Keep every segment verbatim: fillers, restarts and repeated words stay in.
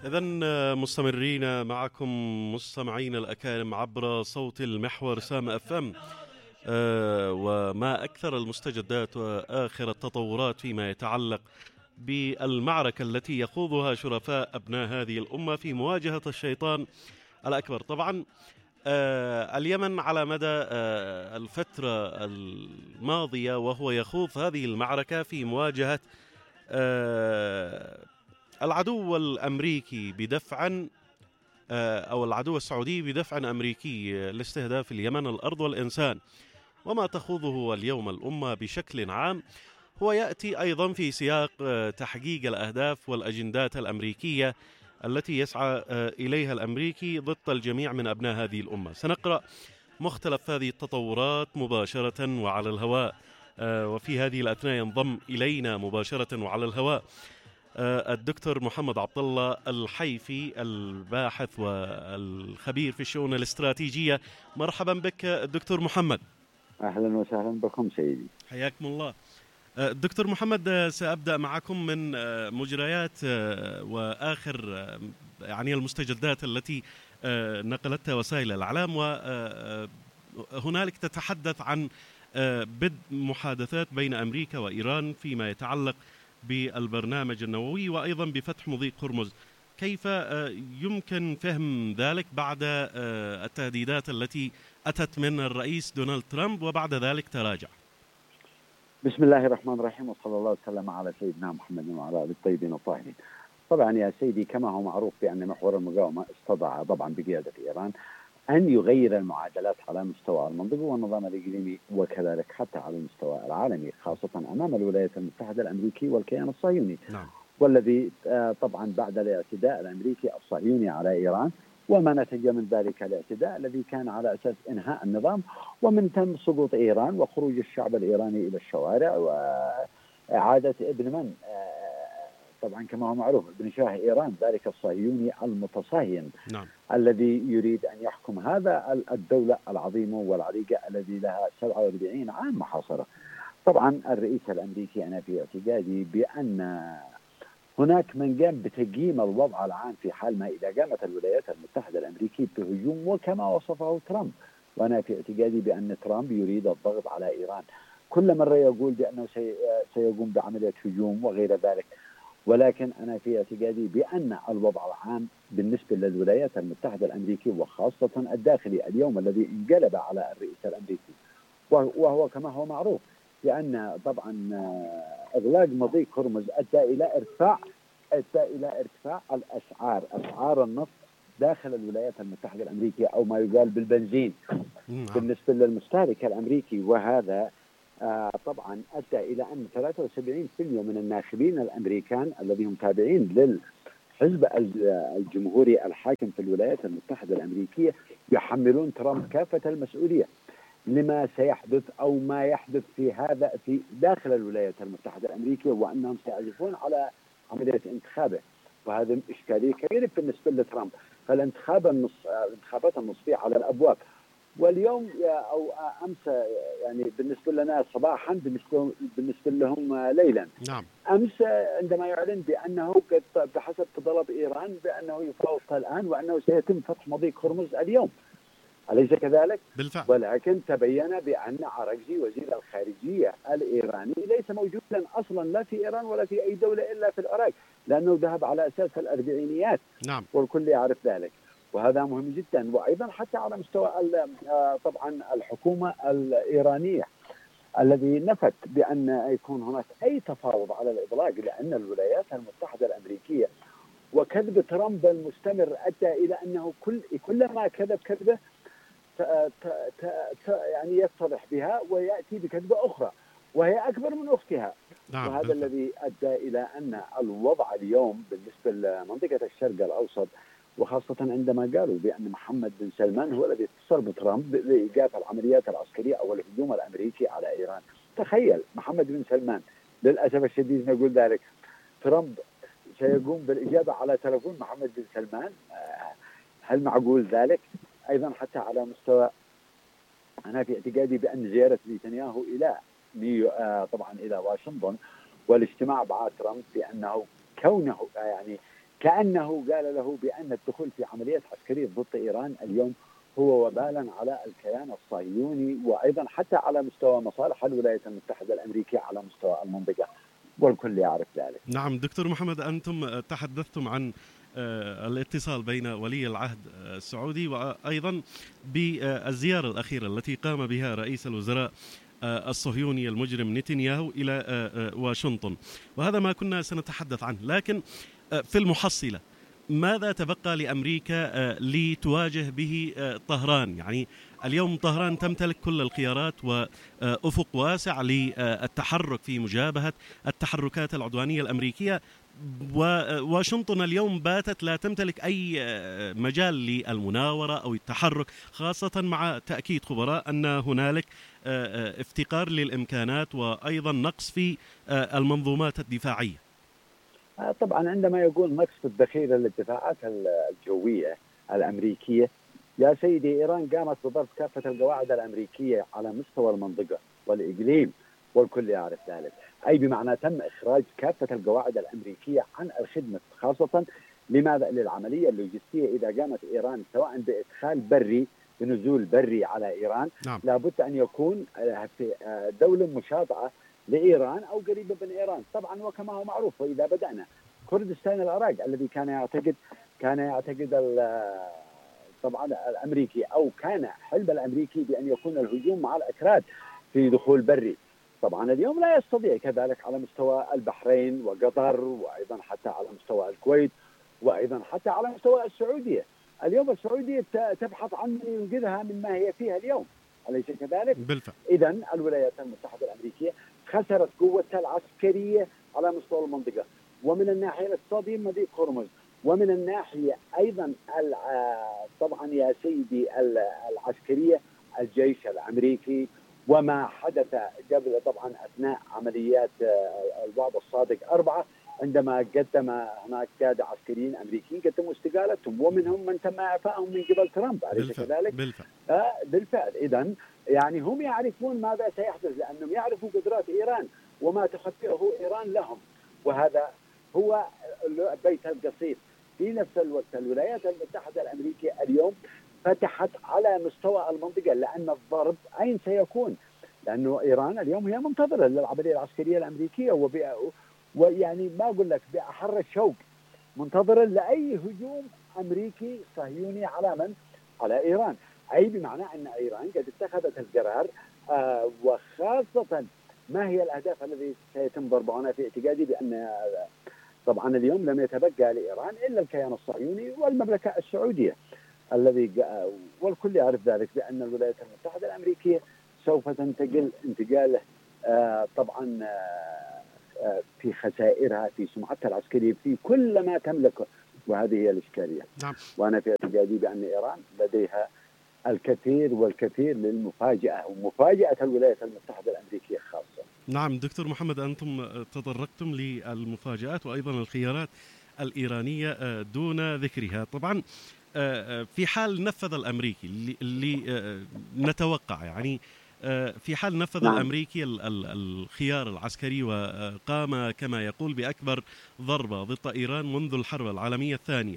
إذن مستمرين معكم مستمعين الأكارم عبر صوت المحور سام أف أم. أه وما أكثر المستجدات وآخر التطورات فيما يتعلق بالمعركة التي يخوضها شرفاء أبناء هذه الأمة في مواجهة الشيطان الأكبر. طبعا أه اليمن على مدى أه الفترة الماضية وهو يخوض هذه المعركة في مواجهة أه العدو الأمريكي بدفع أو العدو السعودي بدفع أمريكي لاستهداف اليمن الأرض والإنسان. وما تخوضه اليوم الأمة بشكل عام هو يأتي أيضا في سياق تحقيق الأهداف والأجندات الأمريكية التي يسعى إليها الأمريكي ضد الجميع من أبناء هذه الأمة. سنقرأ مختلف هذه التطورات مباشرة وعلى الهواء، وفي هذه الأثناء ينضم إلينا مباشرة وعلى الهواء الدكتور محمد عبد الله الحيفي، الباحث والخبير في الشؤون الاستراتيجية. مرحبا بك دكتور محمد. أهلا وسهلا بكم سيدي، حياكم الله. دكتور محمد، سأبدأ معكم من مجريات وآخر يعني المستجدات التي نقلتها وسائل الإعلام، وهنالك تتحدث عن بدء محادثات بين أمريكا وإيران فيما يتعلق بالبرنامج النووي وأيضا بفتح مضيق هرمز. كيف يمكن فهم ذلك بعد التهديدات التي أتت من الرئيس دونالد ترامب وبعد ذلك تراجع؟ بسم الله الرحمن الرحيم، وصلى الله وسلم على سيدنا محمد وعلى آله الطيبين الطاهرين. طبعا يا سيدي، كما هو معروف بأن محور المقاومة استطاع طبعا بقيادة إيران أن يغير المعادلات على مستوى المنطقة والنظام الإقليمي وكذلك حتى على المستوى العالمي، خاصة أمام الولايات المتحدة الأمريكية والكيان الصهيوني. نعم. والذي طبعا بعد الاعتداء الأمريكي الصهيوني على إيران وما نتج من ذلك الاعتداء الذي كان على أساس إنهاء النظام، ومن ثم سقوط إيران وخروج الشعب الإيراني إلى الشوارع وإعادة ابن من طبعا كما هو معروف ابن شاه إيران، ذلك الصهيوني المتصهين. نعم. الذي يريد أن يحكم هذا الدولة العظيمة والعريقة الذي لها سبعة وأربعين عام محاصرة. طبعا الرئيس الأمريكي أنا في اعتقادي بأن هناك من قام بتقييم الوضع العام في حال ما إذا قامت الولايات المتحدة الأمريكية بهجوم وكما وصفه ترامب، وأنا في اعتقادي بأن ترامب يريد الضغط على إيران. كل مرة يقول بأنه سيقوم بعملية هجوم وغير ذلك، ولكن أنا في اعتقادي بأن الوضع العام بالنسبة للولايات المتحدة الأمريكية وخاصة الداخلي اليوم الذي انقلب على الرئيس الأمريكي، وهو كما هو معروف بأن طبعا إغلاق مضيق هرمز أدى إلى ارتفاع أدى إلى ارتفاع الأسعار أسعار النفط داخل الولايات المتحدة الأمريكية، أو ما يقال بالبنزين بالنسبة للمستهلك الأمريكي. وهذا آه طبعا أدى إلى أن ثلاثة وسبعين بالمئة من الناخبين الأمريكان الذين تابعين للحزب الجمهوري الحاكم في الولايات المتحدة الأمريكية يحملون ترامب كافة المسؤولية لما سيحدث أو ما يحدث في هذا في داخل الولايات المتحدة الأمريكية، وأنهم سيعزفون على عملية انتخابه، وهذا إشكالية كبيرة بالنسبة لترامب. فالانتخاب النص الانتخابات النصفية على الأبواب. واليوم أو أمس يعني بالنسبة لنا صباحا بالنسبة بالنسبة لهم ليلا. نعم. أمس عندما يعلن بأنه بحسب طلب إيران بأنه يفاوض الآن وأنه سيتم فتح مضيق هرمز اليوم، أليس كذلك؟ بالفعل. ولكن تبين بأن عرقجي وزير الخارجية الإيراني ليس موجودا أصلا لا في إيران ولا في أي دولة إلا في العراق، لأنه ذهب على أساس الأربعينيات. نعم. والكل يعرف ذلك، وهذا مهم جدا. وأيضا حتى على مستوى طبعا الحكومة الإيرانية الذي نفت بأن يكون هناك أي تفاوض على الإطلاق، لأن الولايات المتحدة الأمريكية وكذب ترامب المستمر أدى إلى أنه كل كلما كذب كذبة يعني يتصرح بها ويأتي بكذبة أخرى وهي أكبر من أختها. نعم. وهذا بالفعل. الذي أدى إلى أن الوضع اليوم بالنسبة لمنطقة الشرق الأوسط، وخاصة عندما قالوا بأن محمد بن سلمان هو الذي اتصل بترامب لإيقاف العمليات العسكرية أو الهجوم الأمريكي على إيران. تخيل محمد بن سلمان، للأسف الشديد نقول ذلك، ترامب سيقوم بالإجابة على تلفون محمد بن سلمان. هل معقول ذلك؟ أيضا حتى على مستوى أنا في اعتقادي بأن زيارة نتنياهو إلى نيو آه طبعا إلى واشنطن والاجتماع مع ترامب بأنه كونه يعني كأنه قال له بأن الدخول في عملية عسكرية ضد إيران اليوم هو وبالا على الكيان الصهيوني، وأيضا حتى على مستوى مصالح الولايات المتحدة الأمريكية على مستوى المنطقة، والكل يعرف ذلك. نعم دكتور محمد، أنتم تحدثتم عن الاتصال بين ولي العهد السعودي وأيضا بالزيارة الأخيرة التي قام بها رئيس الوزراء الصهيوني المجرم نتنياهو إلى واشنطن، وهذا ما كنا سنتحدث عنه. لكن في المحصلة ماذا تبقى لأمريكا لتواجه به طهران؟ يعني اليوم طهران تمتلك كل الخيارات وأفق واسع للتحرك في مجابهة التحركات العدوانية الأمريكية، وواشنطن اليوم باتت لا تمتلك أي مجال للمناورة أو التحرك، خاصة مع تأكيد خبراء أن هنالك افتقار للإمكانات وأيضا نقص في المنظومات الدفاعية. طبعا عندما يقول نقص في الذخيرة للدفاعات الجوية الأمريكية، يا سيدي إيران قامت بضرب كافة القواعد الأمريكية على مستوى المنطقة والإقليم، والكل يعرف ذلك. أي بمعنى تم إخراج كافة القواعد الأمريكية عن الخدمة، خاصة لماذا؟ للعملية اللوجستية. إذا قامت إيران سواء بإدخال بري بنزول بري على إيران، نعم. لابد أن يكون في دولة مشاطئة لإيران أو قريبة من إيران طبعا، وكما هو معروف. وإذا بدأنا كردستان العراق الذي كان يعتقد كان يعتقد طبعا الأمريكي أو كان حلم الأمريكي بأن يكون الهجوم مع الأكراد في دخول بري، طبعا اليوم لا يستطيع. كذلك على مستوى البحرين وقطر، وأيضا حتى على مستوى الكويت، وأيضا حتى على مستوى السعودية. اليوم السعودية تبحث عن من ينقذها مما هي فيها اليوم، أليس كذلك؟ بالفعل. إذن الولايات المتحدة الأمريكية خسرت قوتها العسكرية على مستوى المنطقة، ومن الناحية الاقتصادية مضيق هرمز، ومن الناحية أيضا طبعا يا سيدي العسكرية الجيش الأمريكي وما حدث قبل طبعا أثناء عمليات الوعد الصادق أربعة، عندما قدم هناك قادة عسكريين أمريكيين قدموا استقالتهم، ومنهم من تم إعفائهم من قبل ترامب، أليس كذلك؟ بالفعل. آه بالفعل. إذن يعني هم يعرفون ماذا سيحدث، لأنهم يعرفوا قدرات إيران وما تخطئه إيران لهم، وهذا هو بيت القصيد. في نفس الوقت الولايات المتحدة الأمريكية اليوم فتحت على مستوى المنطقة، لأن الضرب أين سيكون؟ لأنه إيران اليوم هي منتظرة للعملية العسكرية الأمريكية، ويعني ما أقول لك بأحر الشوق منتظرة لأي هجوم أمريكي صهيوني على من؟ على إيران. أي بمعنى أن إيران قد اتخذت القرار، آه وخاصة ما هي الأهداف التي سيتم ضربها؟ في اعتقادي بأن طبعا اليوم لم يتبقى لإيران إلا الكيان الصهيوني والمملكة السعودية الذي، والكل يعرف ذلك بأن الولايات المتحدة الأمريكية سوف تنتقل انتقال آه طبعا آه في خسائرها، في سمعتها العسكرية، في كل ما تملكه، وهذه هي الإشكالية. نعم. وأنا في اعتقادي بأن إيران لديها الكثير والكثير للمفاجأة، ومفاجأة الولايات المتحدة الأمريكية خاصة. نعم دكتور محمد، أنتم تطرقتم للمفاجآت وأيضا الخيارات الإيرانية دون ذكرها. طبعا في حال نفذ الأمريكي اللي نتوقع، يعني في حال نفذ نعم. الأمريكي الخيار العسكري وقام كما يقول بأكبر ضربة ضد إيران منذ الحرب العالمية الثانية،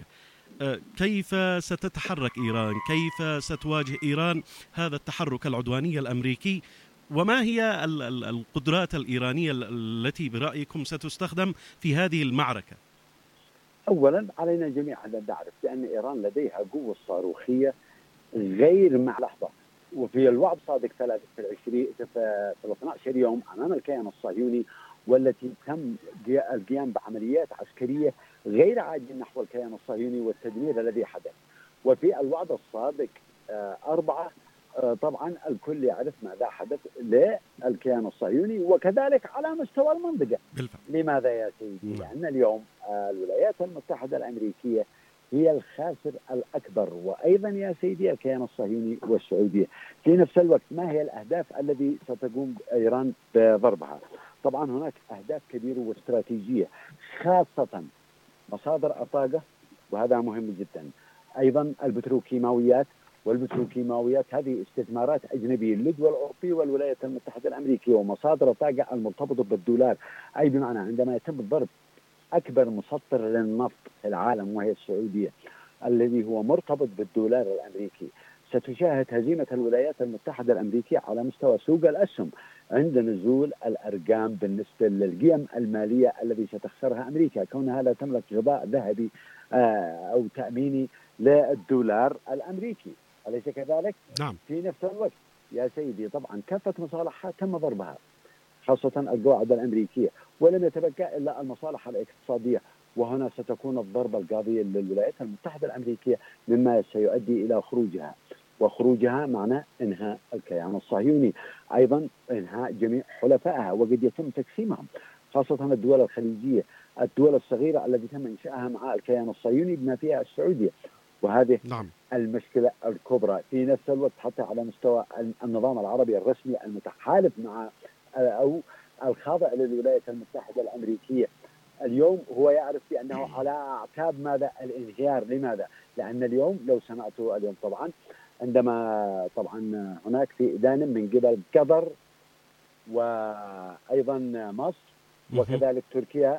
كيف ستتحرك إيران؟ كيف ستواجه إيران هذا التحرك العدواني الأمريكي؟ وما هي القدرات الإيرانية التي برأيكم ستستخدم في هذه المعركة؟ أولا علينا جميعا أن نعرف بأن إيران لديها قوة صاروخية غير مع لحظة، وفي الوعد صادق ثلاثة في العشرين في اثنا عشر يوم أمام الكيان الصهيوني، والتي تم القيام بعمليات عسكرية غير عادية نحو الكيان الصهيوني والتدمير الذي حدث. وفي الوعد الصادق أربعة طبعا الكل يعرف ماذا حدث للكيان الصهيوني، وكذلك على مستوى المنطقة. بالفعل. لماذا يا سيدي؟ لأن اليوم الولايات المتحدة الأمريكية هي الخاسر الأكبر، وأيضا يا سيدي الكيان الصهيوني والسعودية. في نفس الوقت ما هي الأهداف التي ستقوم إيران بضربها؟ طبعا هناك أهداف كبيرة واستراتيجية، خاصة مصادر الطاقة، وهذا مهم جدا. أيضا البتروكيماويات، والبتروكيماويات هذه استثمارات أجنبية للدول الأوروبية والولايات المتحدة الأمريكية، ومصادر الطاقة المرتبطة بالدولار. أي بمعنى عندما يتم الضرب أكبر مسطر للنفط في العالم وهي السعودية، الذي هو مرتبط بالدولار الأمريكي، ستشاهد هزيمة الولايات المتحدة الأمريكية على مستوى سوق الأسهم عند نزول الأرقام بالنسبة للقيم المالية الذي ستخسرها أمريكا، كونها لا تملك غطاء ذهبي أو تأميني للدولار الأمريكي، أليس كذلك؟ نعم. في نفس الوقت يا سيدي طبعا كافة مصالحها تم ضربها، خاصة القواعد الأمريكية، ولم يتبقى إلا المصالح الاقتصادية، وهنا ستكون الضربة القاضية للولايات المتحدة الأمريكية مما سيؤدي إلى خروجها، وخروجها معناه إنهاء الكيان الصهيوني، أيضا إنهاء جميع حلفائها، وقد يتم تقسيمهم، خاصة الدول الخليجية، الدول الصغيرة التي تم إنشائها مع الكيان الصهيوني بما فيها السعودية، وهذه نعم. المشكلة الكبرى. في نفس الوقت حتى على مستوى النظام العربي الرسمي المتحالف مع أو الخاضع للولايات المتحدة الأمريكية اليوم هو يعرف بأنه على أعتاب ماذا؟ الانهيار. لماذا؟ لأن اليوم لو سمعتوا اليوم طبعا عندما طبعا هناك في إدانة من قبل قطر وأيضا مصر وكذلك تركيا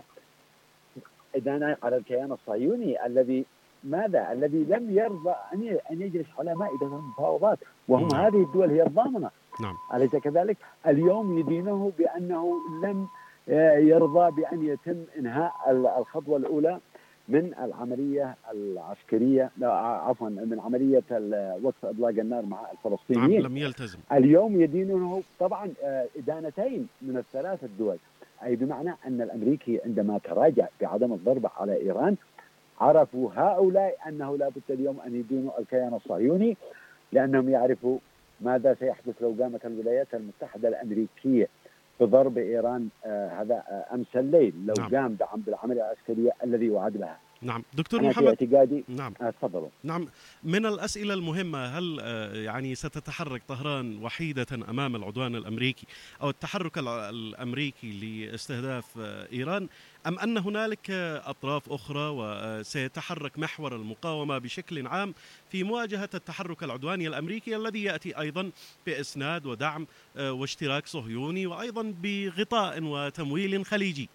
إدانة على الكيان الصهيوني الذي ماذا؟ الذي لم يرضى أن يجلس على مائدة المفاوضات، وهم نعم. هذه الدول هي الضامنة. نعم. أليس كذلك؟ اليوم يدينه بأنه لم يرضى بأن يتم إنهاء الخطوة الأولى من العملية العسكرية، لا عفوا من عملية وقف إطلاق النار مع الفلسطينيين. نعم. لم يلتزم. اليوم يدينه طبعا إدانتين من الثلاث الدول، أي بمعنى أن الأمريكي عندما تراجع بعدم الضرب على إيران عرفوا هؤلاء أنه لا بد اليوم أن يدينوا الكيان الصهيوني، لأنهم يعرفوا ماذا سيحدث لو قامت الولايات المتحدة الأمريكية بضرب إيران آه هذا آه أمس الليل، لو نعم. قام بالعملية العسكرية الذي وعد لها. نعم دكتور أنا محمد، في اعتقادي نعم تفضلوا. نعم من الأسئلة المهمة، هل يعني ستتحرك طهران وحيدة أمام العدوان الأمريكي أو التحرك الأمريكي لاستهداف إيران، أم أن هنالك أطراف أخرى وسيتحرك محور المقاومة بشكل عام في مواجهة التحرك العدواني الأمريكي الذي يأتي أيضا بإسناد ودعم واشتراك صهيوني وأيضا بغطاء وتمويل خليجي؟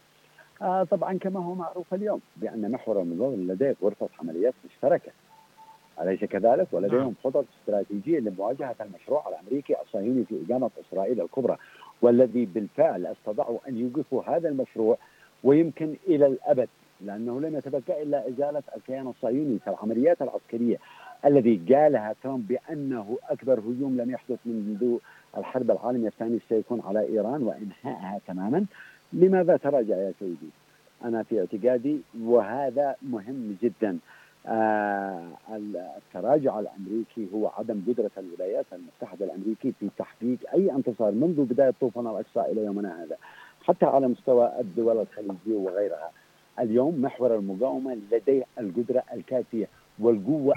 آه طبعا كما هو معروف اليوم بأن محور المقاومة لديه غرفة عمليات مشتركة، أليس كذلك؟ ولديهم نعم. خطط استراتيجية لمواجهة المشروع الأمريكي الصهيوني في إقامة إسرائيل الكبرى، والذي بالفعل استطاعوا أن يوقفوا هذا المشروع ويمكن إلى الأبد، لأنه لم يتبقى إلا إزالة الكيان الصهيوني. فالعمليات العسكرية الذي قالها ترامب بأنه أكبر هجوم لم يحدث منذ الحرب العالمية الثانية سيكون على إيران وإنهائها تماما، لماذا تراجع يا سيدي؟ أنا في اعتقادي وهذا مهم جدا، آه التراجع الأمريكي هو عدم قدرة الولايات المتحدة الأمريكية في تحقيق أي انتصار منذ بداية طوفان الأقصى إلى يومنا هذا، حتى على مستوى الدول الخليجية وغيرها. اليوم محور المقاومة لديه القدرة الكافية والقوة